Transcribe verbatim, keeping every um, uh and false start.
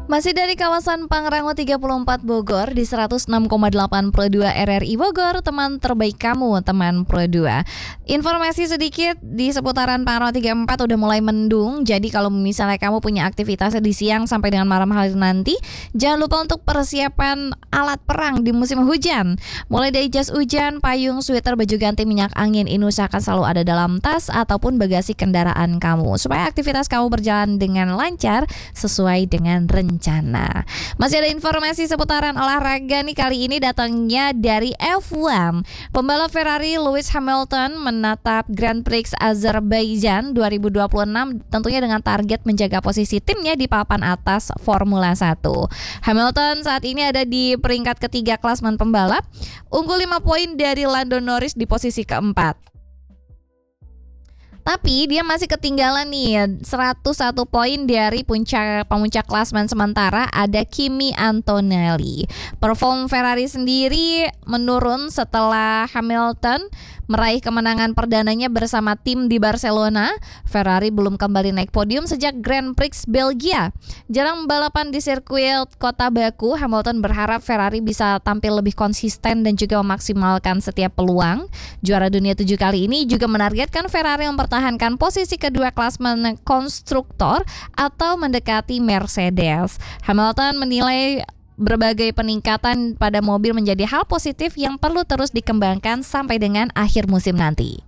Masih dari kawasan Pangrango tiga puluh empat Bogor di seratus enam koma delapan Pro dua R R I Bogor, teman terbaik kamu, teman Pro dua. Informasi sedikit di seputaran Pangrango tiga puluh empat udah mulai mendung. Jadi kalau misalnya kamu punya aktivitas di siang sampai dengan malam hari nanti, jangan lupa untuk persiapan alat perang di musim hujan. Mulai dari jas hujan, payung, sweater, baju ganti, minyak angin, ini usahakan selalu ada dalam tas ataupun bagasi kendaraan kamu supaya aktivitas kamu berjalan dengan lancar sesuai dengan rencana. Rencana. Masih ada informasi seputaran olahraga nih, kali ini datangnya dari F satu. Pembalap Ferrari Lewis Hamilton menatap Grand Prix Azerbaijan dua ribu dua puluh enam tentunya dengan target menjaga posisi timnya di papan atas Formula satu. Hamilton saat ini ada di peringkat ketiga klasemen pembalap, unggul lima poin dari Lando Norris di posisi keempat. Tapi dia masih ketinggalan nih seratus satu poin dari puncak pemuncak klasemen sementara ada Kimi Antonelli. Perform Ferrari sendiri menurun setelah Hamilton meraih kemenangan perdananya bersama tim di Barcelona. Ferrari belum kembali naik podium sejak Grand Prix Belgia. Jelang balapan di sirkuit kota Baku, Hamilton berharap Ferrari bisa tampil lebih konsisten dan juga memaksimalkan setiap peluang. Juara dunia tujuh kali ini juga menargetkan Ferrari mempertahankan posisi kedua klasemen konstruktor atau mendekati Mercedes. Hamilton menilai berbagai peningkatan pada mobil menjadi hal positif yang perlu terus dikembangkan sampai dengan akhir musim nanti.